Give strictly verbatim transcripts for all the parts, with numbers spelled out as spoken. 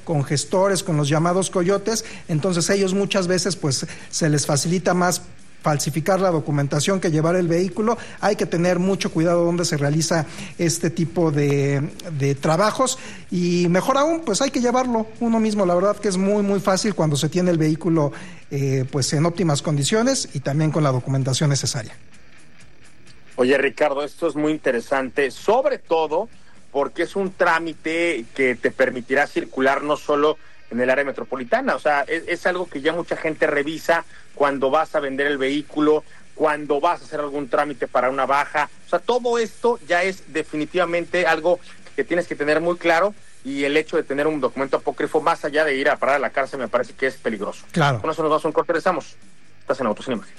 con gestores, con los llamados coyotes. Entonces ellos muchas veces pues se les facilita más falsificar la documentación que llevar el vehículo. Hay que tener mucho cuidado donde se realiza este tipo de, de trabajos, y mejor aún, pues hay que llevarlo uno mismo. La verdad que es muy muy fácil cuando se tiene el vehículo eh, pues en óptimas condiciones y también con la documentación necesaria. Oye, Ricardo, esto es muy interesante, sobre todo porque es un trámite que te permitirá circular no solo en el área metropolitana, o sea, es, es algo que ya mucha gente revisa cuando vas a vender el vehículo, cuando vas a hacer algún trámite para una baja. O sea, todo esto ya es definitivamente algo que tienes que tener muy claro, y el hecho de tener un documento apócrifo, más allá de ir a parar a la cárcel, me parece que es peligroso. Claro. Con eso nos vamos a un corte, regresamos. Estás en Autos sin Imagen.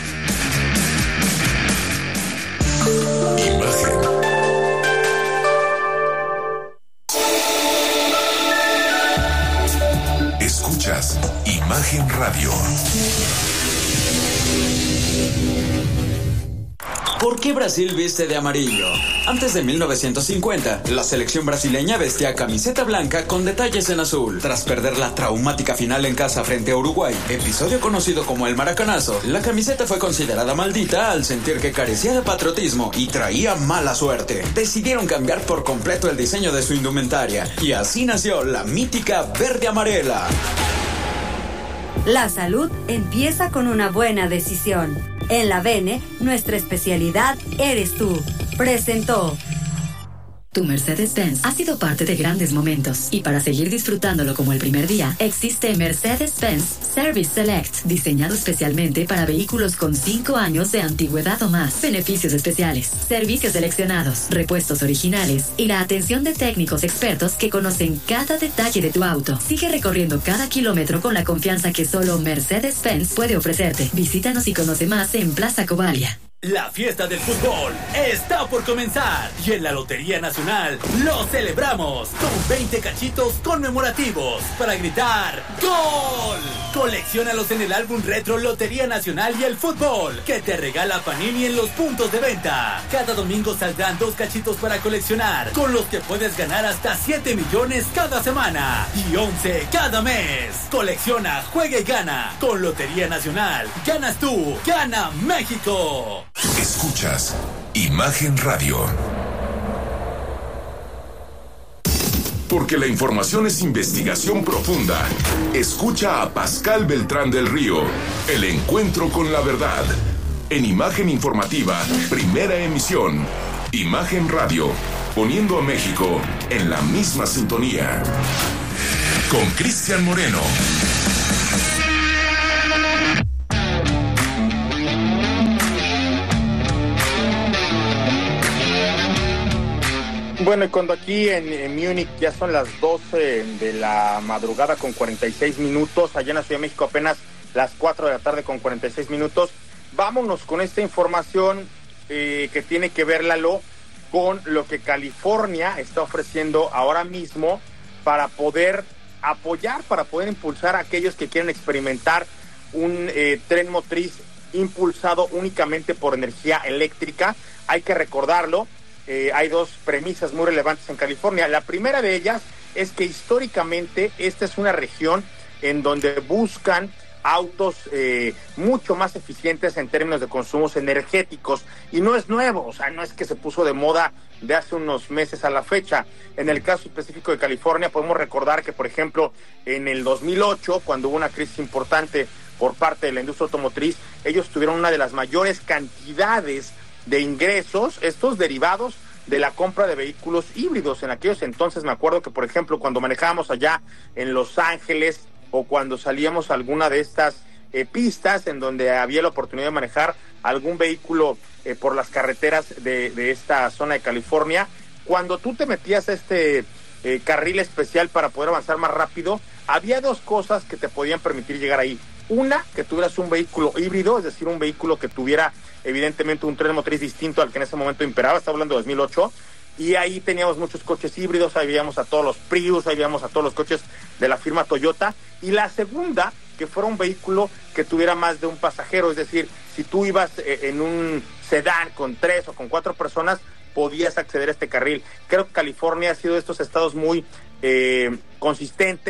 Imagen. Escuchas Imagen Radio. ¿Por qué Brasil viste de amarillo? Antes de mil novecientos cincuenta, la selección brasileña vestía camiseta blanca con detalles en azul. Tras perder la traumática final en casa frente a Uruguay, episodio conocido como el Maracanazo, la camiseta fue considerada maldita al sentir que carecía de patriotismo y traía mala suerte. Decidieron cambiar por completo el diseño de su indumentaria, y así nació la mítica verde amarela. La salud empieza con una buena decisión. En la Bene, nuestra especialidad eres tú. Presentó. Tu Mercedes-Benz ha sido parte de grandes momentos, y para seguir disfrutándolo como el primer día, existe Mercedes-Benz Service Select, diseñado especialmente para vehículos con cinco años de antigüedad o más. Beneficios especiales, servicios seleccionados, repuestos originales y la atención de técnicos expertos que conocen cada detalle de tu auto. Sigue recorriendo cada kilómetro con la confianza que solo Mercedes-Benz puede ofrecerte. Visítanos y conoce más en Plaza Covalia. La fiesta del fútbol está por comenzar, y en la Lotería Nacional lo celebramos con veinte cachitos conmemorativos para gritar ¡Gol! Colecciónalos en el álbum retro Lotería Nacional y el Fútbol, que te regala Panini en los puntos de venta. Cada domingo saldrán dos cachitos para coleccionar, con los que puedes ganar hasta siete millones cada semana y once cada mes. Colecciona, juega y gana. Con Lotería Nacional, ganas tú, gana México. Escuchas Imagen Radio. Porque la información es investigación profunda. Escucha a Pascal Beltrán del Río, El Encuentro con la Verdad, en Imagen Informativa, primera emisión. Imagen Radio, poniendo a México en la misma sintonía. Con Cristian Moreno. Bueno, y cuando aquí en, en Múnich ya son las doce de la madrugada con cuarenta y seis minutos, allá en la Ciudad de México apenas las cuatro de la tarde con cuarenta y seis minutos, vámonos con esta información eh, que tiene que ver, Lalo, con lo que California está ofreciendo ahora mismo para poder apoyar, para poder impulsar a aquellos que quieren experimentar un eh, tren motriz impulsado únicamente por energía eléctrica. Hay que recordarlo. Eh, hay dos premisas muy relevantes en California. La primera de ellas es que históricamente esta es una región en donde buscan autos eh, mucho más eficientes en términos de consumos energéticos, y no es nuevo, o sea, no es que se puso de moda de hace unos meses a la fecha. En el caso específico de California podemos recordar que, por ejemplo, en el dos mil ocho, cuando hubo una crisis importante por parte de la industria automotriz, ellos tuvieron una de las mayores cantidades de ingresos, estos derivados de la compra de vehículos híbridos. En aquellos entonces me acuerdo que, por ejemplo, cuando manejábamos allá en Los Ángeles, o cuando salíamos a alguna de estas eh, pistas en donde había la oportunidad de manejar algún vehículo eh, por las carreteras de, de esta zona de California, cuando tú te metías a este eh, carril especial para poder avanzar más rápido, había dos cosas que te podían permitir llegar ahí. Una, que tuvieras un vehículo híbrido, es decir, un vehículo que tuviera evidentemente un tren motriz distinto al que en ese momento imperaba. Estaba hablando de dos mil ocho, y ahí teníamos muchos coches híbridos, ahí veíamos a todos los Prius, ahí veíamos a todos los coches de la firma Toyota. Y la segunda, que fuera un vehículo que tuviera más de un pasajero, es decir, si tú ibas eh, en un sedán con tres o con cuatro personas, podías acceder a este carril. Creo que California ha sido de estos estados muy eh, consistentes